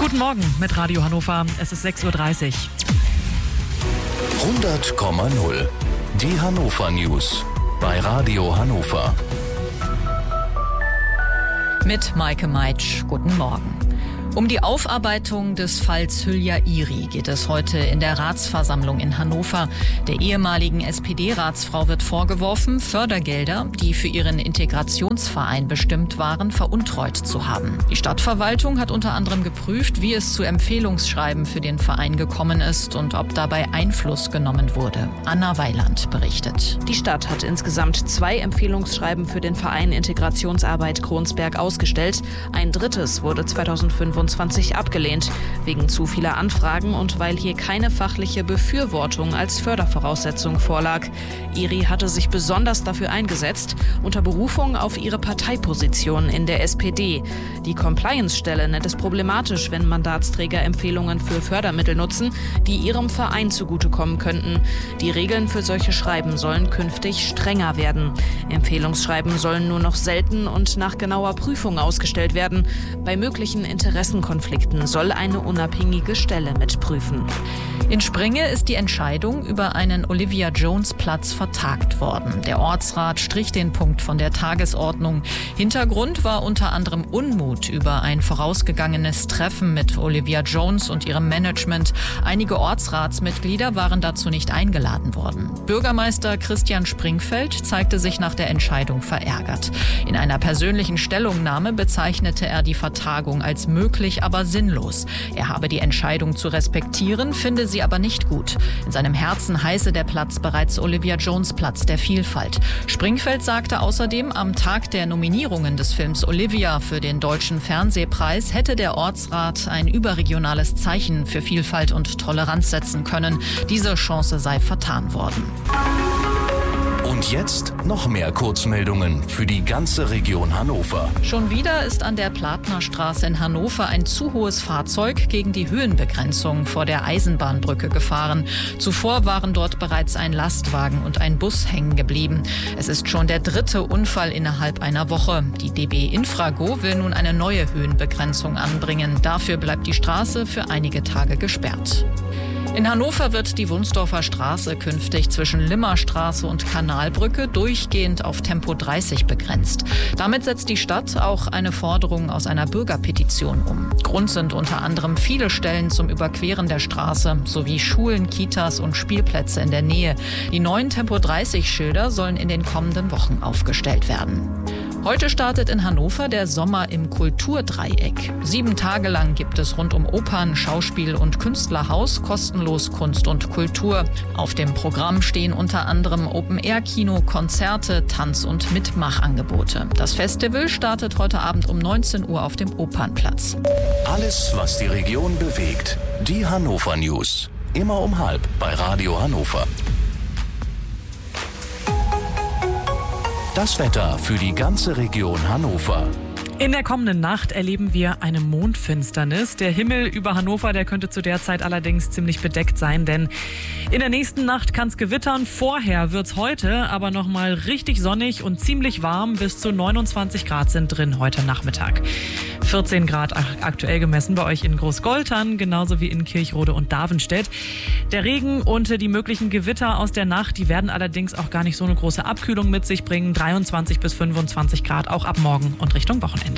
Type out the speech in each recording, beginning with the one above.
Guten Morgen mit Radio Hannover. Es ist 6:30 Uhr. 100,0. Die Hannover News bei Radio Hannover. Mit Maike Meitsch. Guten Morgen. Um die Aufarbeitung des Falls Hülya Iri geht es heute in der Ratsversammlung in Hannover. Der ehemaligen SPD-Ratsfrau wird vorgeworfen, Fördergelder, die für ihren Integrationsverein bestimmt waren, veruntreut zu haben. Die Stadtverwaltung hat unter anderem geprüft, wie es zu Empfehlungsschreiben für den Verein gekommen ist und ob dabei Einfluss genommen wurde. Anna Weiland berichtet. Die Stadt hat insgesamt 2 Empfehlungsschreiben für den Verein Integrationsarbeit Kronsberg ausgestellt. Ein drittes wurde 2025 abgelehnt, wegen zu vieler Anfragen und weil hier keine fachliche Befürwortung als Fördervoraussetzung vorlag. Iri hatte sich besonders dafür eingesetzt, unter Berufung auf ihre Parteiposition in der SPD. Die Compliance-Stelle nennt es problematisch, wenn Mandatsträger Empfehlungen für Fördermittel nutzen, die ihrem Verein zugutekommen könnten. Die Regeln für solche Schreiben sollen künftig strenger werden. Empfehlungsschreiben sollen nur noch selten und nach genauer Prüfung ausgestellt werden. Bei möglichen Interessenkonflikten soll eine unabhängige Stelle mitprüfen. In Springe ist die Entscheidung über einen Olivia-Jones-Platz vertagt worden. Der Ortsrat strich den Punkt von der Tagesordnung. Hintergrund war unter anderem Unmut über ein vorausgegangenes Treffen mit Olivia Jones und ihrem Management. Einige Ortsratsmitglieder waren dazu nicht eingeladen worden. Bürgermeister Christian Springfeld zeigte sich nach der Entscheidung verärgert. In einer persönlichen Stellungnahme bezeichnete er die Vertagung als möglich, aber sinnlos. Er habe die Entscheidung zu respektieren, finde sie aber nicht gut. In seinem Herzen heiße der Platz bereits Olivia Jones Platz der Vielfalt. Springfeld sagte außerdem, am Tag der Nominierungen des Films Olivia für den Deutschen Fernsehpreis hätte der Ortsrat ein überregionales Zeichen für Vielfalt und Toleranz setzen können. Diese Chance sei vertan worden. Und jetzt noch mehr Kurzmeldungen für die ganze Region Hannover. Schon wieder ist an der Platnerstraße in Hannover ein zu hohes Fahrzeug gegen die Höhenbegrenzung vor der Eisenbahnbrücke gefahren. Zuvor waren dort bereits ein Lastwagen und ein Bus hängen geblieben. Es ist schon der 3. Unfall innerhalb einer Woche. Die DB Infrago will nun eine neue Höhenbegrenzung anbringen. Dafür bleibt die Straße für einige Tage gesperrt. In Hannover wird die Wunsdorfer Straße künftig zwischen Limmerstraße und Kanalbrücke durchgehend auf Tempo 30 begrenzt. Damit setzt die Stadt auch eine Forderung aus einer Bürgerpetition um. Grund sind unter anderem viele Stellen zum Überqueren der Straße sowie Schulen, Kitas und Spielplätze in der Nähe. Die neuen Tempo 30-Schilder sollen in den kommenden Wochen aufgestellt werden. Heute startet in Hannover der Sommer im Kulturdreieck. 7 Tage lang gibt es rund um Opern, Schauspiel und Künstlerhaus kostenlos Kunst und Kultur. Auf dem Programm stehen unter anderem Open-Air-Kino, Konzerte, Tanz- und Mitmachangebote. Das Festival startet heute Abend um 19 Uhr auf dem Opernplatz. Alles, was die Region bewegt. Die Hannover News. Immer um 12:30 bei Radio Hannover. Das Wetter für die ganze Region Hannover. In der kommenden Nacht erleben wir eine Mondfinsternis. Der Himmel über Hannover, der könnte zu der Zeit allerdings ziemlich bedeckt sein, denn in der nächsten Nacht kann es gewittern. Vorher wird es heute aber nochmal richtig sonnig und ziemlich warm. Bis zu 29 Grad sind drin heute Nachmittag. 14 Grad aktuell gemessen bei euch in Großgoltern, genauso wie in Kirchrode und Davenstedt. Der Regen und die möglichen Gewitter aus der Nacht, die werden allerdings auch gar nicht so eine große Abkühlung mit sich bringen. 23 bis 25 Grad auch ab morgen und Richtung Wochenende.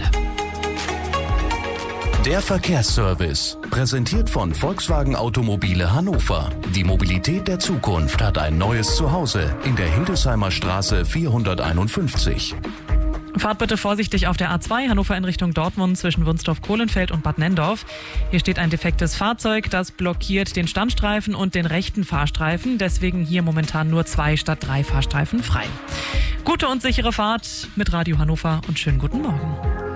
Der Verkehrsservice, präsentiert von Volkswagen Automobile Hannover. Die Mobilität der Zukunft hat ein neues Zuhause in der Hildesheimer Straße 451. Fahrt bitte vorsichtig auf der A2 Hannover in Richtung Dortmund zwischen Wunsdorf-Kohlenfeld und Bad Nenndorf. Hier steht ein defektes Fahrzeug, das blockiert den Standstreifen und den rechten Fahrstreifen. Deswegen hier momentan nur 2 statt 3 Fahrstreifen frei. Gute und sichere Fahrt mit Radio Hannover und schönen guten Morgen.